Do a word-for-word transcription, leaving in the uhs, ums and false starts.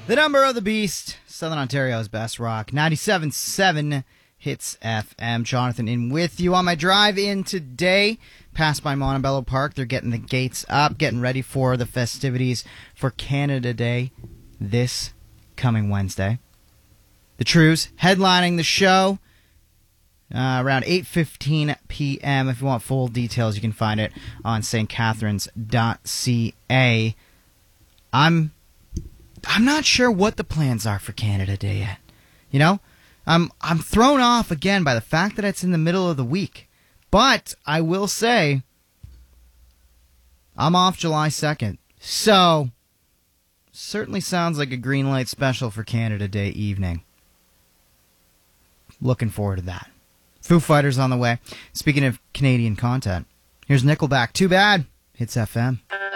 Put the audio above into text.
The number of the beast, Southern Ontario's best rock, ninety-seven point seven Hits F M. Jonathan in with you on my drive in today. Passed by Montebello Park. They're getting the gates up, getting ready for the festivities for Canada Day this coming Wednesday. The Trews headlining the show uh, around eight fifteen p.m. If you want full details, you can find it on s t catharines dot c a. I'm I'm not sure what the plans are for Canada Day yet. You know, I'm I'm thrown off again by the fact that it's in the middle of the week. But I will say, I'm off July second. So, certainly sounds like a green light special for Canada Day evening. Looking forward to that. Foo Fighters on the way. Speaking of Canadian content, here's Nickelback. Too bad. Hits F M.